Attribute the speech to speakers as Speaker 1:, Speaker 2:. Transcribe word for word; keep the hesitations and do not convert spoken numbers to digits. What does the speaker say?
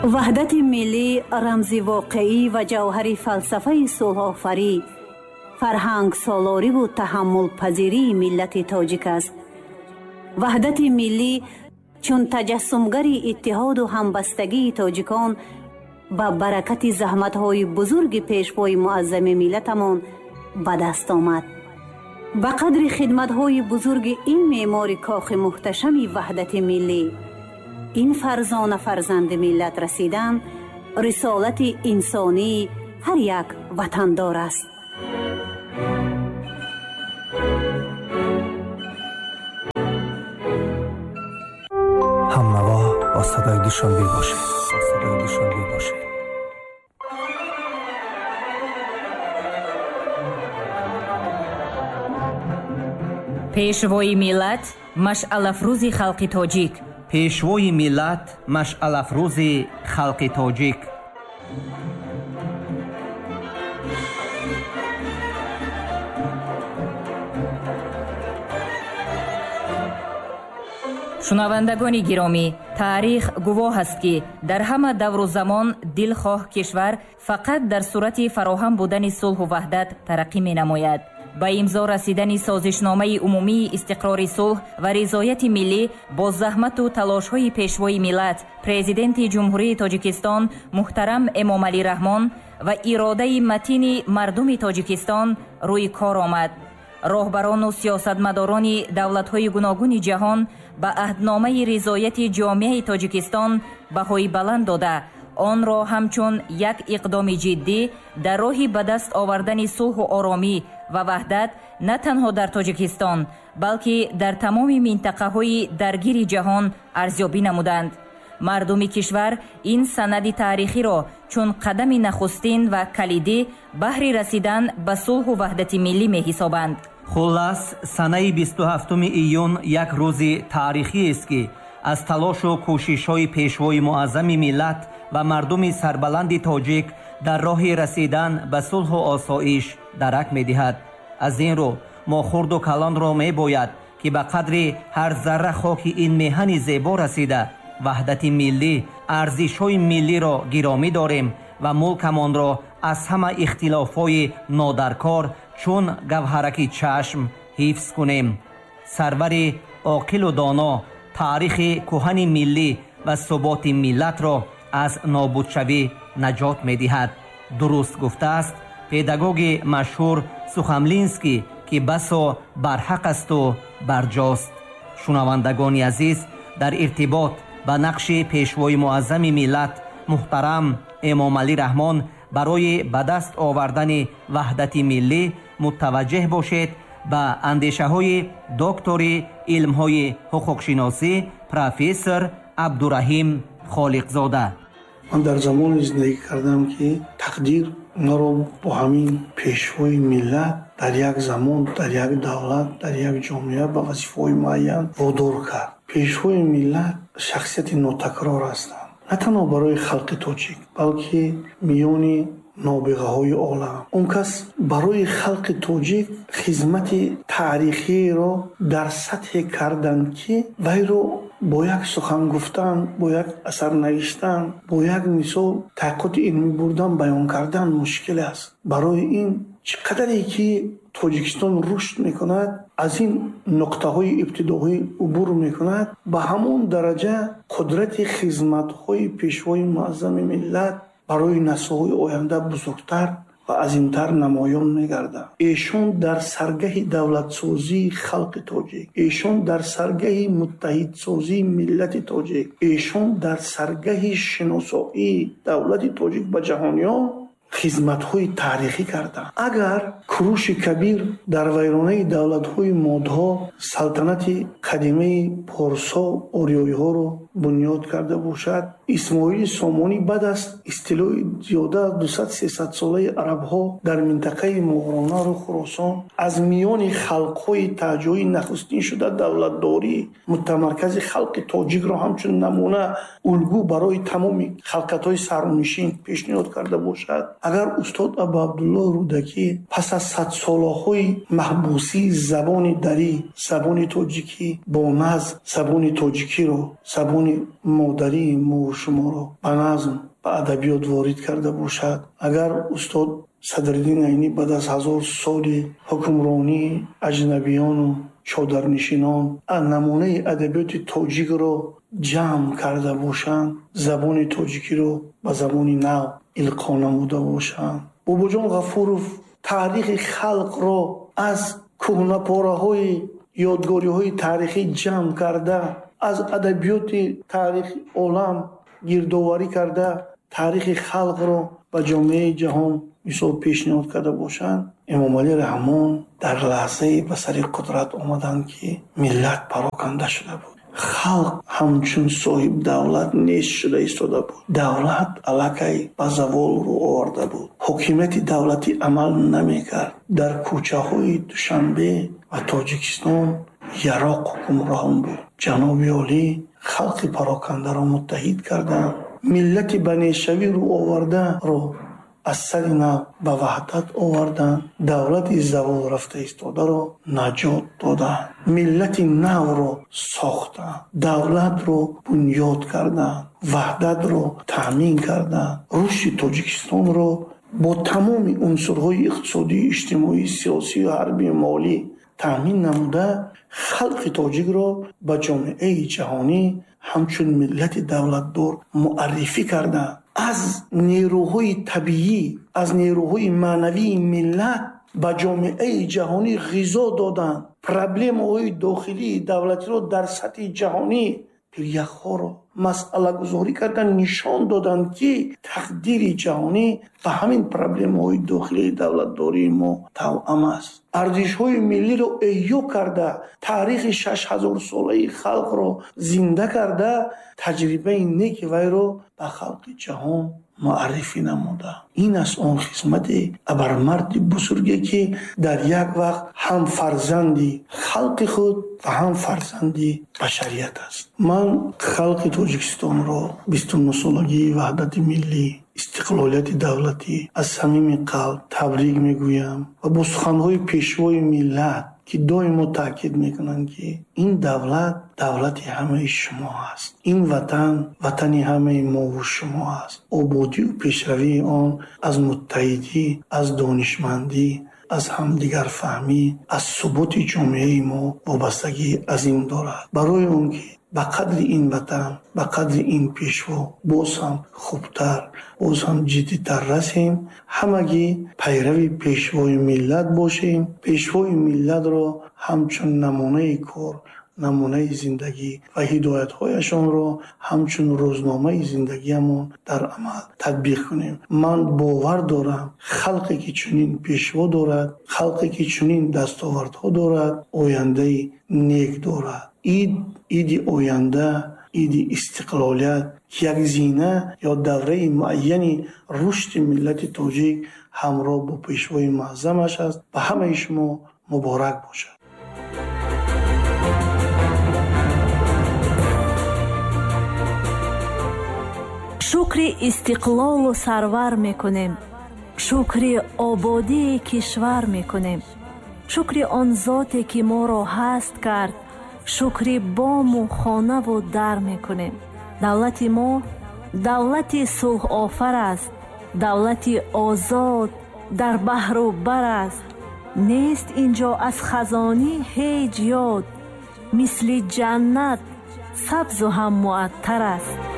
Speaker 1: وحدت ملی رمزی واقعی و جوهر فلسفه صلح آفری، فرهنگ سالاری و تحمل پذیری ملت تاجیک است. وحدت ملی چون تجسمگر اتحاد و همبستگی تاجیکان با برکت زحمت‌های بزرگ پیشوای معظم ملتمان به دست آمد. به قدر خدمت‌های بزرگ این معمار کاخ محتشم وحدت ملی، این فرزان فرزند ملت رسیدن رسالت انسانی هر یک وطندار است.
Speaker 2: همنوا با صدای دوشنبه باشید. با صدای دوشنبه باشید.
Speaker 3: پیشوای ملت مشعل-افروز خلق تاجیک.
Speaker 4: پیشوای ملت مشعل-افروز خلق تاجیک.
Speaker 3: шунавандагони гиромӣ, таърих гувоҳ аст ки дар ҳама давру замон дилхоҳ кишвар фақат дар сурати фароҳам будани сулҳу ваҳдат тараққӣ менамояд. ба имзо расидани созишномаи умумии истиқрори сулҳ ва ризояти миллӣ бо заҳмату талошҳои пешвои миллат, президенти ҷумҳурии Тоҷикистон муҳтарам Эмомалӣ Раҳмон ва иродаи матини мардуми Тоҷикистон рӯи кор омад. роҳбарону сиёсатмадорони давлатҳои гуногуни ҷаҳон ба аҳдномаи ризояти ҷомеаи Тоҷикистон баҳои баланд дода, онро ҳамчун як иқдоми ҷиддӣ дар роҳи ба даст овардани сулҳу оромӣ ва ваҳдат на танҳо дар Тоҷикистон, балки дар тамоми минтақаҳои даргири ҷаҳон арзёбӣ намуданд. мардуми кишвар ин санади таърихиро чун қадами нахустин ва калидӣ баҳри расидан ба сулҳу ваҳдати миллӣ меҳисобанд.
Speaker 4: хуллас санаи бисту ҳафтуми июн як рӯзи таърихиест ки аз талошу кӯшишҳои пешвои муаззами миллат ва мардуми сарбаланди тоҷик дар роҳи расидан ба сулҳу осоиш дарак медиҳад. аз ин рӯ мо хурду калонро мебояд ки ба қадри ҳар зарра хоки ин меҳани зебо расида ваҳдати миллӣ, арзишҳои миллиро гиромӣ дорем ва мулкамонро аз ҳама ихтилофҳои нодаркор чун гавҳараки чашм ҳифз кунем. сарвари оқилу доно таърихи кӯҳани миллӣ ва суботи миллатро аз нобудшавӣ наҷот медиҳад. дуруст гуфтааст педагоги машҳур Сухамлинский ки басо барҳақ асту барҷост. шунавандагони азиз, дар иртибот ба нақши пешвои муаззами миллат муҳтарам Эмомалӣ Раҳмон барои ба даст овардани ваҳдати миллӣ мутаваҷҷеҳ бошед ба андешаҳои доктори илмҳои ҳуқуқшиносӣ профессор Абдураҳим Холиқзода.
Speaker 5: ман дар замоне зиндагӣ кардам ки тақдир маро бо ҳамин пешвои миллат дар як замон, дар як давлат, дар як ҷомеа ба вазифаҳои муайян водор кард. пешвои миллат шахсияти нотакрор ҳастанд, на танҳо барои халқи тоҷик, балки миёни нобиғаҳои олам. он кас барои халқи тоҷик хизмати таърихиеро дар сатҳе карданд ки вайро бо як сухан гуфтан, бо як асар навиштан, бо як мисол таҳқиқоти илмӣ бурдан баён кардан мушкил аст. барои ин чӣ қадаре ки Тоҷикистон рушд мекунад, аз ин нуқтаҳои ибтидоӣ убур мекунад, ба ҳамон дараҷа қудрати хизматҳои пешвои муаззами миллат барои наслҳои оянда бузургтар ва азимтар намоён мегардад. эшон дар саргаҳи давлатсозии халқи тоҷик, эшон дар саргаҳи муттаҳидсозии миллати тоҷик, эшон дар саргаҳи шиносоии давлати тоҷик ба ҷаҳониён хизматҳои таърихӣ карданд. агар куруши кабир дар вайронаи давлатҳои модҳо салтанати қадимаи порсо ориёиҳоро бунёд карда бошад, исмоили сомонӣ баъд аз истилои зиёда аз дусад сесад солаи арабҳо дар минтақаи моғронару хуросон аз миёни халқҳои таҳҷои нахустин шуда давлатдории мутамаркази халқи тоҷикро ҳамчун намуна улгӯ барои тамоми халқатҳои сарнишин пешниҳод карда бошад, агар устод Абу Абдуллоҳ Рӯдакӣ пас аз садсолаҳои маҳбусии забони дарӣ, забони тоҷикӣ бо назм, забони тоҷикиро, забони забони модари мо шуморо ба назм ба адабиёт ворид карда бошад. агар устод Садриддин Айнӣ баъд аз ҳазор соли ҳукмронии аҷнабиёну чодарнишинон намунаи адабиёти тоҷикро ҷамъ карда бошанд, забони тоҷикиро ба забони нав илқо намуда бошанд. Бобоҷон Ғафуров таърихи халқро аз кӯҳнапораҳои ёдгориҳои таърихӣ ҷамъ карда, аз адабиёти таърихи олам гирдоварӣ карда, таърихи халқро ба ҷомеаи ҷаҳон мисол пешниҳод карда бошанд. Эмомалӣ Раҳмон дар лаҳзае ба сари қудрат омаданд ки миллат пароканда шуда буд. Халқ ҳамчун соҳиб давлат нест шуда истода буд. Давлат аллакай ба завол рӯ оварда буд. ҳокимияти давлатӣ амал намекард. дар кӯчаҳои Душанбе ва Тоҷикистон яроқ ҳукмрон буд. ҷаноби олӣ халқи парокандаро муттаҳид карданд. миллати банешавӣ рӯ овардаро аз сари нав ба ваҳдат оварданд. давлати завол рафта истодаро наҷот доданд. миллати навро сохтанд. давлатро бунёд карданд. ваҳдатро таъмин карданд. рушди Тоҷикистонро бо тамоми унсурҳои иқтисодӣ, иҷтимоӣ, сиёсӣ ва ҳарбӣ молӣ таъмин намуда, халқи тоҷикро ба ҷомеаи ҷаҳонӣ ҳамчун миллати давлатдор муаррифӣ карданд. аз нерӯҳои табиӣ, аз нерӯҳои маънавии миллат ба ҷомеаи ҷаҳонӣ ғизо доданд. проблемаҳои дохилии давлатиро дар сатҳи ҷаҳонӣ пиряхҳоро масъалагузорӣ кардан, нишон доданд ки тақдири ҷаҳонӣ ба ҳамин проблемаҳои дохилии давлатдории мо тавъам аст. арзишҳои миллиро эҳё карда, таърихи шаш ҳазор солаи халқро зинда карда, таҷрибаи неки вайро ба халқи ҷаҳон муаррифӣ намуда. ин аст он хизмати абармарди бузурге ки дар як вақт ҳам фарзанди халқи худ ва ҳам фарзанди башарият аст. ман халқи Тоҷикистонро бистунусолагии ваҳдати миллӣ, истиқлолияти давлатӣ аз самими қалб табрик мегӯям ва бо суханҳои пешвои миллат ки доимо таъкид мекунанд ки ин давлат давлати ҳамаи шумо аст. ин ватан ватани ҳамаи мову шумо аст. ободию пешравии он аз муттаҳидӣ, аз донишмандӣ, аз ҳамдигарфаҳмӣ, аз суботи ҷомеаи мо вобастагӣ азим дорад. барои он ки ба қадри ин ватан, ба қадри ин пешво боз ҳам хубтар, боз ҳам ҷиддитар расем, ҳамагӣ пайрави пешвои миллат бошем. пешвои миллатро ҳамчун намунаи кор, намунаи зиндагӣ ва ҳидоятҳояшонро ҳамчун рӯзномаи зиндагиамон дар амал татбиқ кунем. ман бовар дорам халқе ки чунин пешво дорад, халқе ки чунин дастовардҳо дорад, ояндаи нек дорад. ид иди оянда, иди истиқлолият як зина ё давраи муайяни рушди миллати тоҷик ҳамроҳ бо пешвои маъзамаш аст. ба ҳамаи шумо муборак бошад.
Speaker 6: шукри истиқлолу сарвар мекунем. шукри ободии кишвар мекунем. шукри он зоте ки моро ҳаст кард. шукри бому хонаву дар мекунем. давлати мо давлати сулҳофар аст. давлати озод дар баҳру бар аст. нест инҷо аз хазонӣ ҳеҷ ёд. мисли ҷаннат сабзу ҳам муаттар аст.